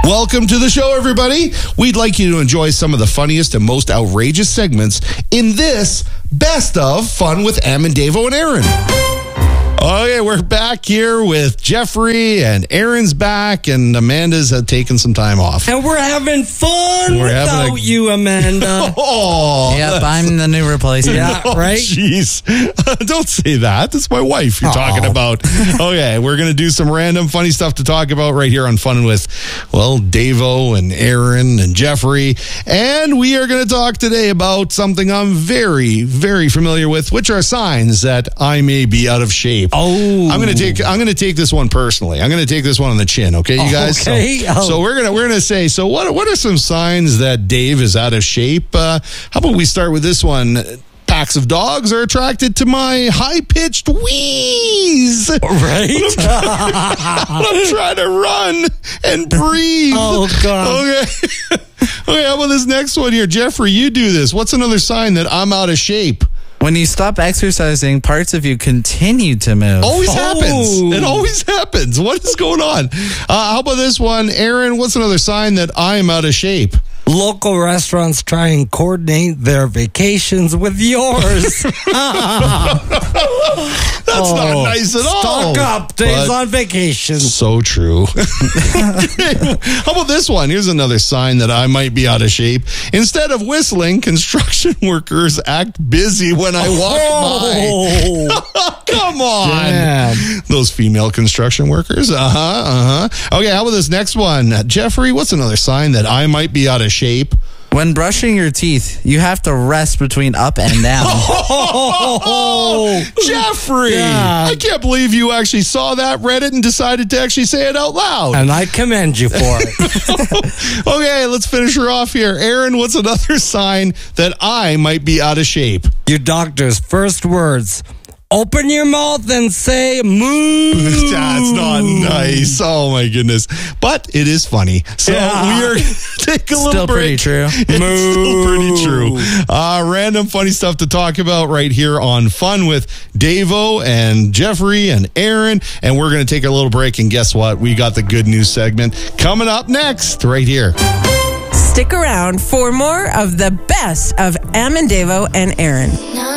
Welcome to the show, everybody. We'd like you to enjoy some of the funniest and most outrageous segments in this Best of Fun with Am and Davo and Aaron. Okay, we're back here with Jeffrey, and Aaron's back, and Amanda's taken some time off. And we're having fun without you, Amanda. Oh, yep, I'm the new replacement. Yeah, right? Jeez. Don't say that. That's my wife you're talking about. Okay, we're going to do some random funny stuff to talk about right here on Fun with, well, Davo and Aaron and Jeffrey. And we are going to talk today about something I'm very, very familiar with, which are signs that I may be out of shape. Oh, I'm gonna take this one personally. I'm gonna take this one on the chin. Okay, you guys. Okay. So we're gonna say. So what are some signs that Dave is out of shape? How about we start with this one? Packs of dogs are attracted to my high-pitched wheeze. Right. I'm trying to run and breathe. Oh God. Okay. Okay. How about this next one here, Jeffrey? You do this. What's another sign that I'm out of shape? When you stop exercising, parts of you continue to move. Always happens. It always happens. What is going on? How about this one? Aaron, what's another sign that I'm out of shape? Local restaurants try and coordinate their vacations with yours. That's not nice at all. Stock up. Dave's on vacation. So true. How about this one? Here's another sign that I might be out of shape. Instead of whistling, construction workers act busy when I walk by. Come on. Damn. Those female construction workers. Okay, how about this next one? Jeffrey, what's another sign that I might be out of shape? When brushing your teeth, you have to rest between up and down. Oh, Jeffrey! Yeah. I can't believe you actually saw that, read it, and decided to actually say it out loud. And I commend you for it. Okay, let's finish her off here. Aaron, what's another sign that I might be out of shape? Your doctor's first words. Open your mouth and say moo. That's not nice. Oh, my goodness. But it is funny. So we are going to take a little Still pretty break. true. It's still pretty true. Random funny stuff to talk about right here on Fun with Davo and Jeffrey and Aaron. And we're going to take a little break. And guess what? We got the good news segment coming up next right here. Stick around for more of the best of Am and Davo and Aaron.